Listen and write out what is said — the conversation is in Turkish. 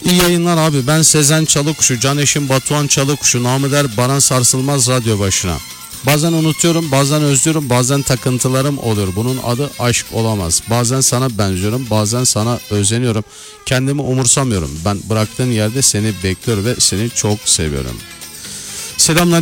İyi yayınlar abi. Ben Sezen Çalıkuşu, can eşim Batuhan Çalıkuşu, namı der Baran Sarsılmaz radyo başına. Bazen unutuyorum, bazen özlüyorum, bazen takıntılarım olur. Bunun adı aşk olamaz. Bazen sana benziyorum, bazen sana özeniyorum. Kendimi umursamıyorum. Ben bıraktığın yerde seni bekliyorum ve seni çok seviyorum. Selamlar.